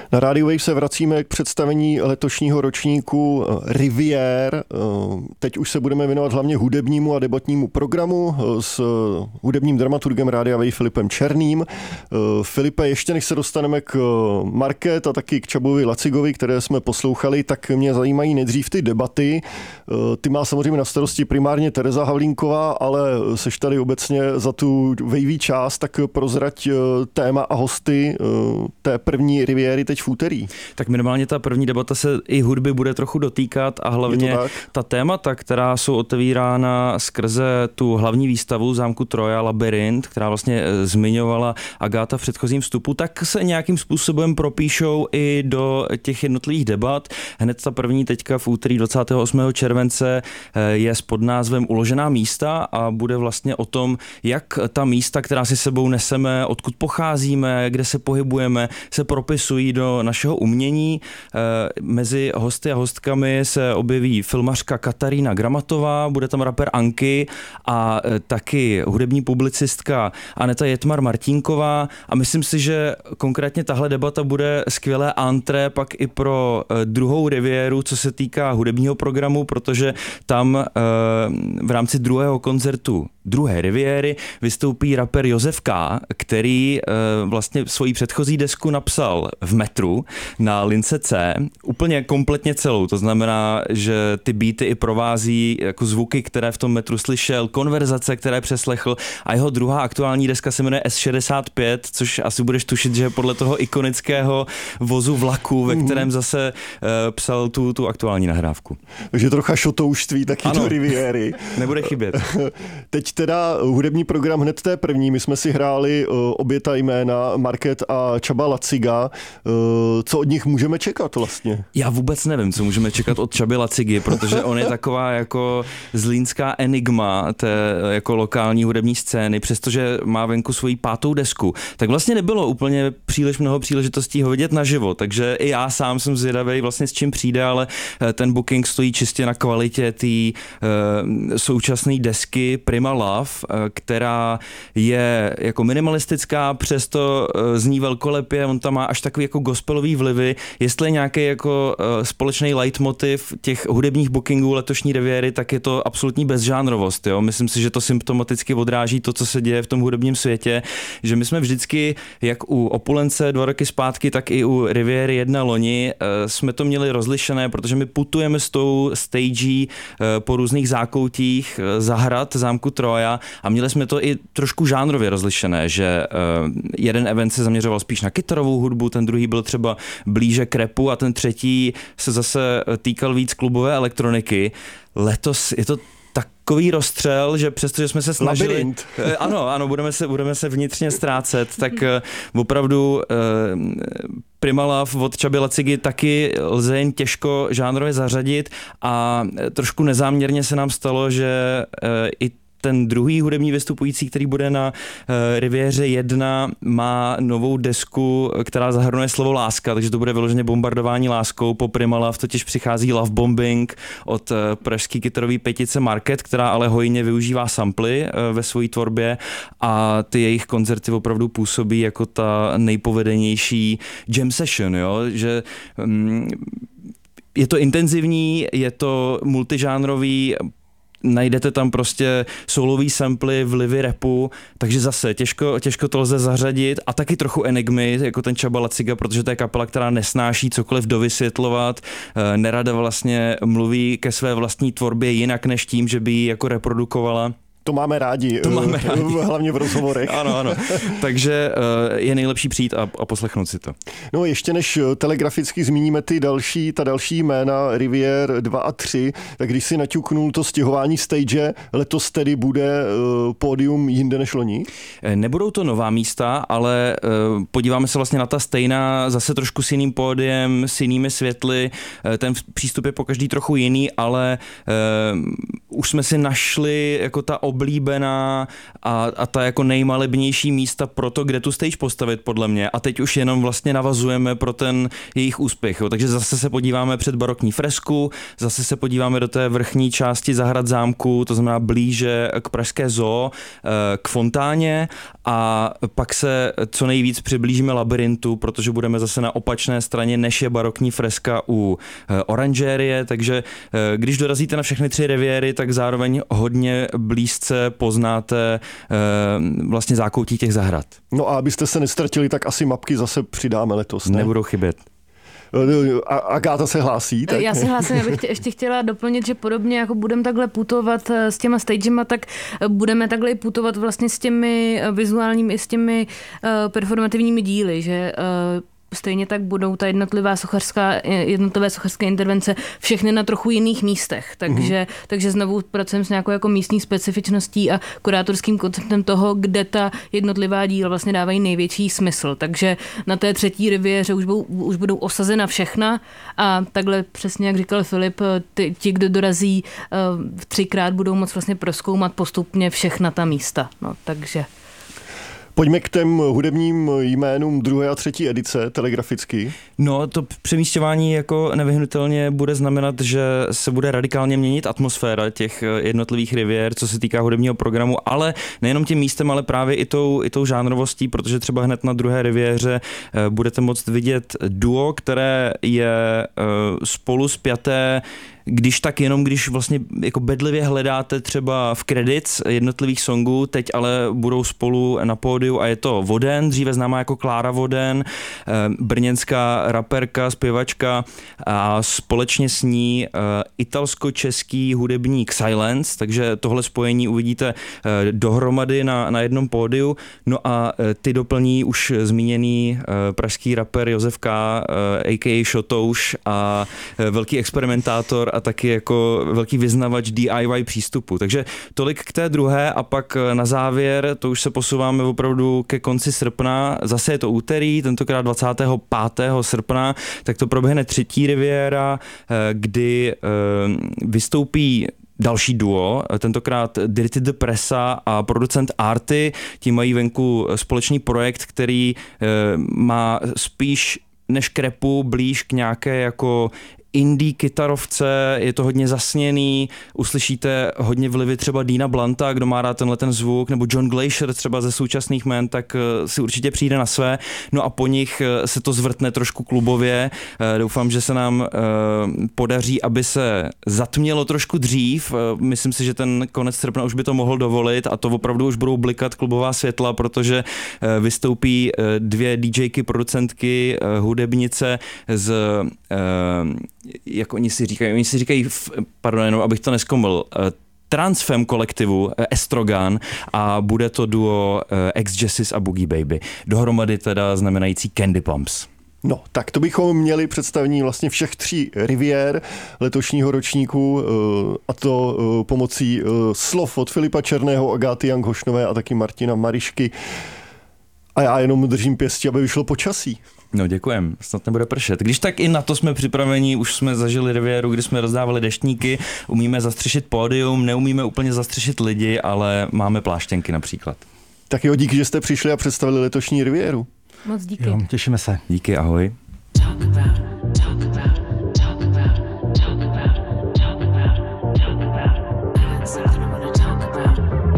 Na Radio Wave se vracíme k představení letošního ročníku Rivière. Teď už se budeme věnovat hlavně hudebnímu a debatnímu programu s hudebním dramaturgem Rádia Wave Filipem Černým. Filipe, ještě než se dostaneme k Market a taky k Čabovi Lacigovi, které jsme poslouchali, tak mě zajímají nejdřív ty debaty. Ty má samozřejmě na starosti primárně Tereza Havlínková, ale seš tady obecně za tu wavy část, tak prozrať téma a hosty té první Riviéry teď v úterý. Tak minimálně ta první debata se i hudby bude trochu dotýkat a hlavně ta témata, která jsou otevírána skrze tu hlavní výstavu zámku Troja Labyrint, která vlastně zmiňovala Agáta v předchozím vstupu, tak se nějakým způsobem propíšou i do těch jednotlivých debat. Hned ta první teďka v úterý 28. července je s podnázvem Uložená místa a bude vlastně o tom, jak ta místa, která si sebou neseme, odkud pocházíme, kde se pohybujeme, se propisují do našeho umění. Mezi hosty a hostkami se objeví filmařka Katarína Gramatová, bude tam rapper Anky a taky hudební publicistka Aneta Jetmar-Martínková a myslím si, že konkrétně tahle debata bude skvělé antré pak i pro druhou Riviéru, co se týká hudebního programu, protože tam v rámci druhého koncertu druhé Riviéry vystoupí rapper Josef K., který vlastně svoji předchozí desku napsal v metru na lince C, úplně kompletně celou, to znamená, že ty beaty i provází jako zvuky, které v tom metru slyšel, konverzace, které přeslechl a jeho druhá aktuální deska se jmenuje S65, což asi budeš tušit, že podle toho ikonického vozu vlaku, ve kterém zase psal tu aktuální nahrávku. Takže trocha šotouštví taky do Riviéry. Nebude chybět. Teď teda hudební program hned té první, my jsme si hráli obě ta jména, Market a Čaba Laciga. Co od nich můžeme čekat vlastně? Já vůbec nevím, co můžeme čekat od Čaby Lacigy, protože on je taková jako zlínská enigma té jako lokální hudební scény, přestože má venku svoji 5. desku. Tak vlastně nebylo úplně příliš mnoho příležitostí ho vidět naživo, takže i já sám jsem zvědavý vlastně s čím přijde, ale ten booking stojí čistě na kvalitě té současné desky Prima Love, která je jako minimalistická, přesto zní velkolepě, on tam má až takový jako gospelový vlivy. Jestli je nějaký jako společný leitmotiv těch hudebních bookingů letošní Riviéry, tak je to absolutní bezžánrovost. Jo? Myslím si, že to symptomaticky odráží to, co se děje v tom hudebním světě, že my jsme vždycky, jak u Opulence 2 roky zpátky, tak i u Riviéry 1 loni, jsme to měli rozlišené, protože my putujeme s tou stagí po různých zákoutích zahrad zámku Troja a měli jsme to i trošku žánrově rozlišené, že jeden event se zaměřoval spíš na kytarovou hudbu, ten druhý byl třeba blíže k rapu a ten třetí se zase týkal víc klubové elektroniky. Letos je to takový rozstřel, že přestože jsme se snažili... Labyrint. Ano, budeme se vnitřně ztrácet, tak opravdu Prima Love od Čaby Lacigy taky lze jen těžko žánrově zařadit a trošku nezáměrně se nám stalo, že i ten druhý hudební vystupující, který bude na Riviéře 1, má novou desku, která zahrnuje slovo láska, takže to bude vyloženě bombardování láskou. Po Prima Love totiž přichází Love Bombing od pražský kytarové pětice Market, která ale hojně využívá samply ve své tvorbě a ty jejich koncerty opravdu působí jako ta nejpovedenější jam session, jo? Že je to intenzivní, je to multižánrový, najdete tam prostě soulový samply, vlivy rapu, takže zase těžko to lze zařadit a taky trochu enigmy, jako ten Čaba Laciga, protože to je kapela, která nesnáší cokoliv dovysvětlovat, nerada vlastně mluví ke své vlastní tvorbě jinak než tím, že by ji jako reprodukovala. To máme rádi. Hlavně v rozhovorech. Ano. Takže je nejlepší přijít a poslechnout si to. No ještě než telegraficky zmíníme ta další jména Rivière 2 a 3, tak když si naťuknul to stěhování stage, letos tedy bude pódium jinde než loni? Nebudou to nová místa, ale podíváme se vlastně na ta stejná, zase trošku s jiným pódiem, s jinými světly. Ten přístup je pokaždý trochu jiný, ale už jsme si našli jako ta oblíbená a ta jako nejmalebnější místa pro to, kde tu stage postavit podle mě. A teď už jenom vlastně navazujeme pro ten jejich úspěch. Jo. Takže zase se podíváme před barokní fresku, zase se podíváme do té vrchní části zahrad zámku, to znamená blíže k pražské zoo, k fontáně a pak se co nejvíc přiblížíme labyrintu, protože budeme zase na opačné straně, než je barokní freska u oranžérie, takže když dorazíte na všechny 3 riviéry, tak zároveň hodně blízce poznáte vlastně zákoutí těch zahrad. No a abyste se nestratili, tak asi mapky zase přidáme letos, ne? Nebudou chybět. Agáta se hlásí? Tak? Já se hlásím, já bych ještě chtěla doplnit, že podobně jako budeme takhle putovat s těma stagema, tak budeme takhle putovat vlastně s těmi vizuálními i s těmi performativními díly, že stejně tak budou ta jednotlivé sochařské intervence všechny na trochu jiných místech. Takže znovu pracujeme s nějakou jako místní specifičností a kurátorským konceptem toho, kde ta jednotlivá díla vlastně dávají největší smysl. Takže na té 3. riviéře už budou osazena všechna a takhle přesně, jak říkal Filip, ti, kdo dorazí 3krát, budou moct vlastně prozkoumat postupně všechna ta místa. No, takže... Pojďme k těm hudebním jménům 2. a 3. edice telegraficky. No, to přemísťování jako nevyhnutelně bude znamenat, že se bude radikálně měnit atmosféra těch jednotlivých riviér, co se týká hudebního programu, ale nejenom tím místem, ale právě i tou žánrovostí, protože třeba hned na 2. riviéře budete moct vidět duo, které je spolu spjaté když vlastně jako bedlivě hledáte třeba v credits jednotlivých songů, teď ale budou spolu na pódiu a je to Voden, dříve známá jako Klára Voden, brněnská raperka, zpěvačka a společně s ní italsko-český hudebník Silence, takže tohle spojení uvidíte dohromady na jednom pódiu, no a ty doplní už zmíněný pražský rapper Josef K., a.k.a. Šotouš a velký experimentátor a taky jako velký vyznavač DIY přístupu. Takže tolik k té 2. a pak na závěr, to už se posouváme opravdu ke konci srpna, zase je to úterý, tentokrát 25. srpna, tak to proběhne 3. riviéra, kdy vystoupí další duo, tentokrát Dirty the Pressa a producent Arty, ti mají venku společný projekt, který má spíš než k rapu blíž k nějaké jako indie kytarovce, je to hodně zasněný, uslyšíte hodně vlivy třeba Deana Blunta, kdo má rád ten zvuk, nebo John Glacier třeba ze současných jmen, tak si určitě přijde na své. No a po nich se to zvrtne trošku klubově. Doufám, že se nám podaří, aby se zatmělo trošku dřív. Myslím si, že ten konec srpna už by to mohl dovolit a to opravdu už budou blikat klubová světla, protože vystoupí 2 DJky, producentky, hudebnice z jak oni si říkají, pardon, jenom abych to neskoml, Transfem kolektivu Estrogan a bude to duo Ex-Jessis a Boogie Baby. Dohromady teda znamenající Candy Pumps. No, tak to bychom měli představení vlastně všech 3 riviér letošního ročníku a to pomocí slov od Filipa Černého, Agáty Jank-Hošnové a taky Martina Marišky. A já jenom držím pěstí, aby vyšlo počasí. No děkujem, snad nebude pršet. Když tak i na to jsme připraveni, už jsme zažili riviéru, kdy jsme rozdávali deštníky, umíme zastřešit pódium, neumíme úplně zastřešit lidi, ale máme pláštěnky například. Tak jo, díky, že jste přišli a představili letošní riviéru. Moc díky. Jo, těšíme se. Díky, ahoj.